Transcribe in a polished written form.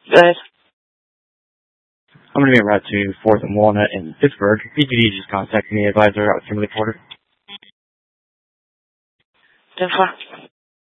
Good. I'm going to be en route to 4th and Walnut in Pittsburgh. PPD just contacted me, advisor out Kimberly Porter. 10-4.